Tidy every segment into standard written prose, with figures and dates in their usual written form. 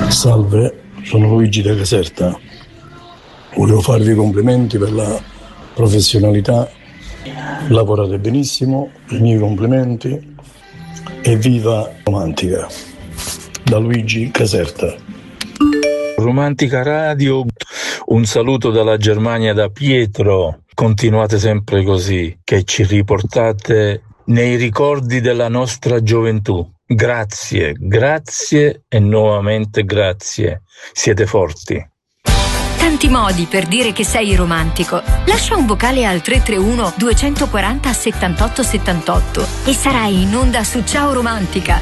Salve, sono Luigi da Caserta. Volevo farvi i complimenti per la professionalità, lavorate benissimo, i miei complimenti e viva Romantica. Da Luigi Caserta. Romantica Radio, un saluto dalla Germania da Pietro. Continuate sempre così, che ci riportate nei ricordi della nostra gioventù. Grazie, grazie e nuovamente grazie. Siete forti. Tanti modi per dire che sei romantico. Lascia un vocale al 331 240 78 78 e sarai in onda su Ciao Romantica.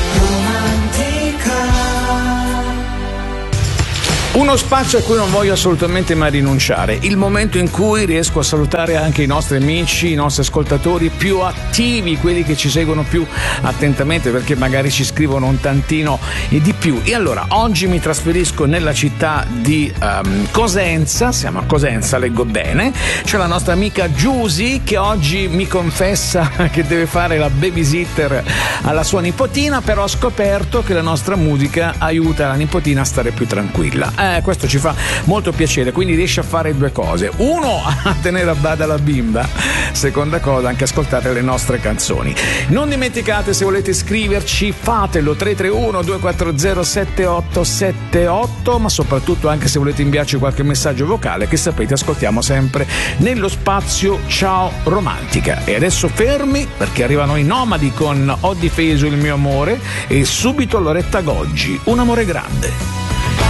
Uno spazio a cui non voglio assolutamente mai rinunciare, il momento in cui riesco a salutare anche i nostri amici, i nostri ascoltatori più attivi, quelli che ci seguono più attentamente perché magari ci scrivono un tantino e di più. E allora oggi mi trasferisco nella città di Cosenza, siamo a Cosenza, leggo bene, c'è la nostra amica Giusy che oggi mi confessa che deve fare la babysitter alla sua nipotina, però ha scoperto che la nostra musica aiuta la nipotina a stare più tranquilla. Questo ci fa molto piacere, quindi riesce a fare due cose: uno, a tenere a bada la bimba, seconda cosa, anche ascoltare le nostre canzoni. Non dimenticate, se volete scriverci fatelo, 331 240 7878, ma soprattutto anche se volete inviarci qualche messaggio vocale, che sapete ascoltiamo sempre nello spazio Ciao Romantica. E adesso fermi, perché arrivano i Nomadi con Ho difeso il mio amore e subito Loretta Goggi, Un amore grande.